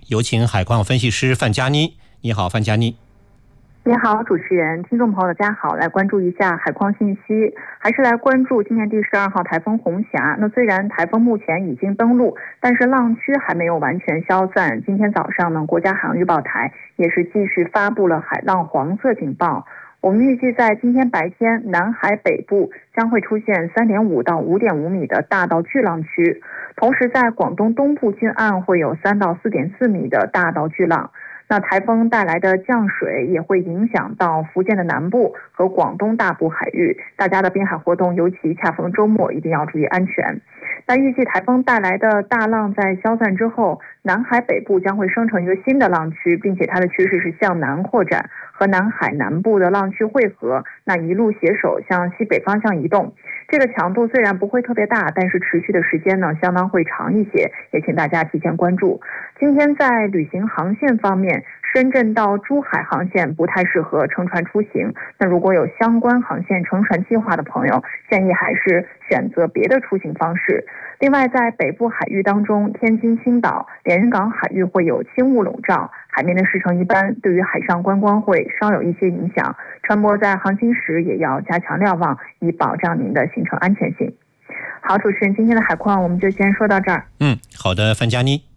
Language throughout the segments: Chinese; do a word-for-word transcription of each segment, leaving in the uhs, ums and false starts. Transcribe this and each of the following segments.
有请海况分析师范佳妮。你好，范佳妮。 你好，主持人，听众朋友大家好，来关注一下海况信息，还是来关注今年第十二号台风红霞。那虽然台风目前已经登陆，但是浪区还没有完全消散。今天早上呢，国家海洋预报台也是继续发布了海浪黄色警报。我们预计在今天白天，南海北部将会出现 三点五到五点五米的大到巨浪区，同时在广东东部近岸会有三到四点四米的大到巨浪。那台风带来的降水也会影响到福建的南部和广东大部海域，大家的滨海活动，尤其恰逢周末，一定要注意安全。那预计台风带来的大浪在消散之后，南海北部将会生成一个新的浪区，并且它的趋势是向南扩展，和南海南部的浪区汇合，那一路携手向西北方向移动。这个强度虽然不会特别大，但是持续的时间呢相当会长一些，也请大家提前关注。今天在旅行航线方面，深圳到珠海航线不太适合乘船出行，那如果有相关航线乘船计划的朋友，建议还是选择别的出行方式。另外在北部海域当中，天津、青岛、连云港海域会有轻雾笼罩，海面的势程一般，对于海上观光会稍有一些影响，船舶在航行时也要加强瞭望，以保障您的行程安全性。好，主持人，今天的海况我们就先说到这儿。 嗯，好的，范佳妮。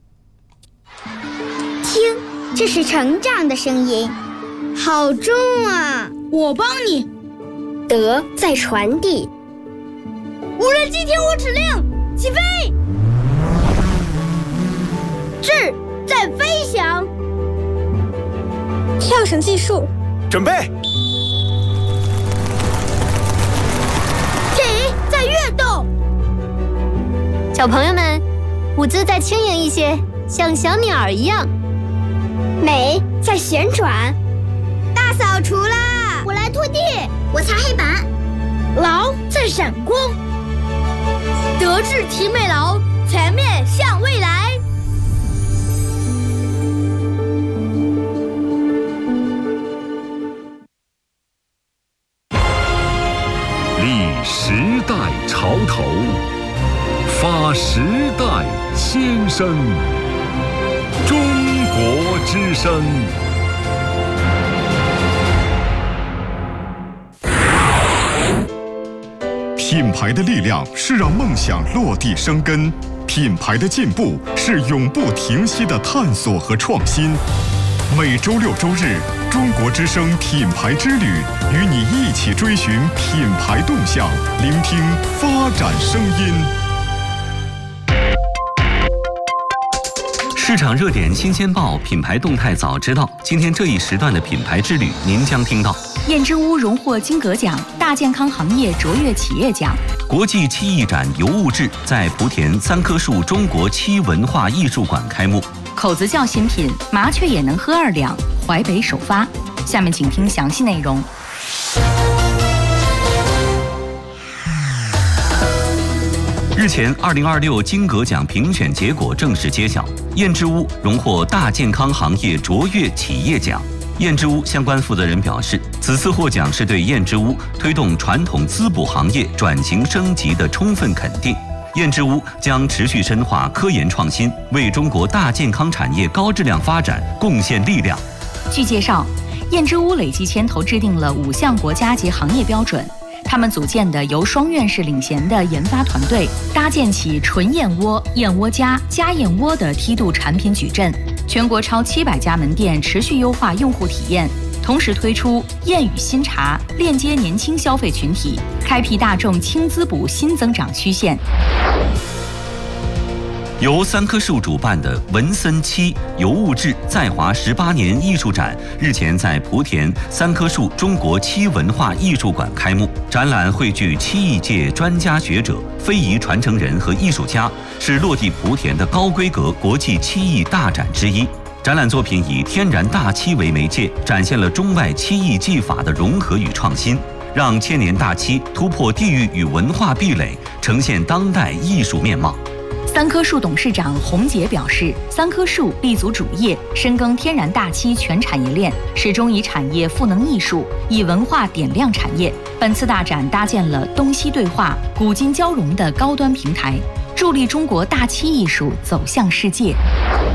听，这是成长的声音，好重啊！ 我帮你。 德在传递。 无人机听我指令，起飞。智在飞翔。 跳绳技术， 准备。 体在跃动。 小朋友们，舞姿再轻盈一些，像小鸟一样。 美在旋转。 大扫除啦！ 我来拖地，我擦黑板。 劳在闪光。德智体美劳，全面向未来。 立时代潮头，发时代先声。中国之声。 品牌的力量是让梦想落地生根，品牌的进步是永不停息的探索和创新。每周六周日，中国之声品牌之旅，与你一起追寻品牌动向，聆听发展声音。 市场热点新鲜报，品牌动态早知道。今天这一时段的品牌之旅，您将听到： 燕之屋荣获金格奖、大健康行业卓越企业奖； 国际漆艺展尤物志在莆田三棵树中国漆文化艺术馆开幕； 口子窖新品麻雀也能喝二两，淮北首发。下面请听详细内容。 日前，二零二六金格奖评选结果正式揭晓，燕之屋荣获大健康行业卓越企业奖。燕之屋相关负责人表示，此次获奖是对燕之屋推动传统滋补行业转型升级的充分肯定。燕之屋将持续深化科研创新，为中国大健康产业高质量发展贡献力量。 据介绍，燕之屋累计牵头制定了五项国家级行业标准。他们组建的由双院士领衔的研发团队，搭建起纯燕窝、燕窝加、加燕窝的梯度产品矩阵，全国超七百家门店持续优化用户体验，同时推出燕语新茶，链接年轻消费群体，开辟大众轻滋补新增长曲线。 由三棵树主办的文森漆尤物志在华十八年艺术展日前在莆田三棵树中国漆文化艺术馆开幕。展览汇聚漆艺界专家学者、非遗传承人和艺术家，是落地莆田的高规格国际漆艺大展之一。展览作品以天然大漆为媒介，展现了中外漆艺技法的融合与创新，让千年大漆突破地域与文化壁垒，呈现当代艺术面貌。 三棵树董事长洪杰表示，三棵树立足主业，深耕天然大漆全产业链，始终以产业赋能艺术，以文化点亮产业。本次大展搭建了东西对话、古今交融的高端平台，助力中国大漆艺术走向世界。